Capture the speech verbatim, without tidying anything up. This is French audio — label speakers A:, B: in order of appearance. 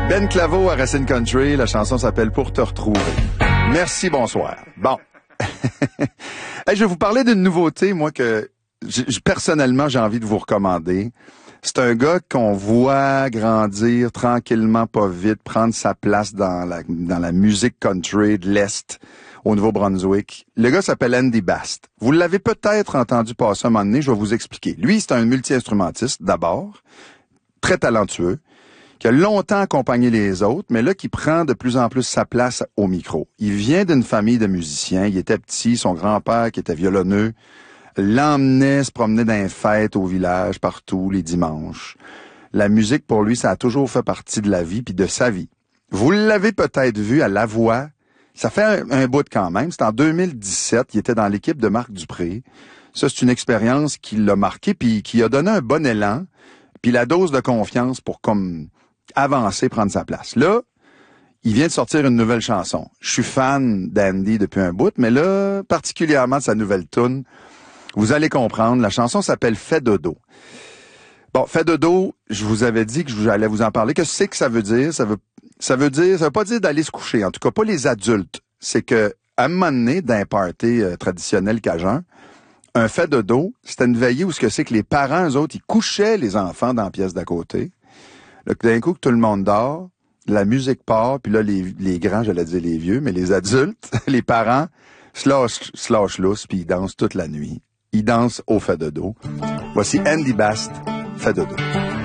A: Ben Claveau à Racine Country, la chanson s'appelle Pour te retrouver. Merci, bonsoir. Bon. Hey, je vais vous parler d'une nouveauté, moi, que j- personnellement, j'ai envie de vous recommander. C'est un gars qu'on voit grandir tranquillement, pas vite, prendre sa place dans la, dans la musique country de l'Est au Nouveau-Brunswick. Le gars s'appelle Andy Bast. Vous l'avez peut-être entendu passer un moment donné, je vais vous expliquer. Lui, c'est un multi-instrumentiste, d'abord, très talentueux, qui a longtemps accompagné les autres, mais là, qui prend de plus en plus sa place au micro. Il vient d'une famille de musiciens. Il était petit, son grand-père, qui était violonneux, l'emmenait se promener dans les fêtes au village, partout, les dimanches. La musique, pour lui, ça a toujours fait partie de la vie puis de sa vie. Vous l'avez peut-être vu à La Voix. Ça fait un, un bout de quand même. C'est en deux mille dix-sept. Il était dans l'équipe de Marc Dupré. Ça, c'est une expérience qui l'a marqué puis qui a donné un bon élan puis la dose de confiance pour comme avancer, prendre sa place. Là, il vient de sortir une nouvelle chanson. Je suis fan d'Andy depuis un bout, mais là, particulièrement de sa nouvelle tune. Vous allez comprendre, la chanson s'appelle « Fais dodo ». Bon, « Fais dodo », je vous avais dit que j'allais vous en parler. Qu'est-ce que c'est que ça veut dire? Ça veut, ça veut dire, ça veut pas dire d'aller se coucher, en tout cas pas les adultes. C'est que, à un moment donné, d'un party euh, traditionnel cajun, un fait dodo, c'était une veillée où ce que c'est que les parents, eux autres, ils couchaient les enfants dans la pièce d'à côté. Là, d'un coup que tout le monde dort, la musique part, puis là, les, les grands, j'allais dire les vieux, mais les adultes, les parents, se lâchent, se lâchent lousse, puis ils dansent toute la nuit. Ils dansent au fait dodo. Voici Andy Bast, fait dodo.